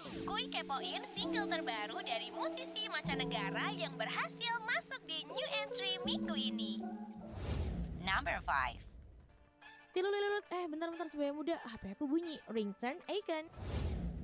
Kuy kepoin single terbaru dari musisi mancanegara yang berhasil masuk di new entry minggu ini. Number 5. Tilulilut, bentar-bentar sebaya muda, HP aku bunyi, ringtone icon.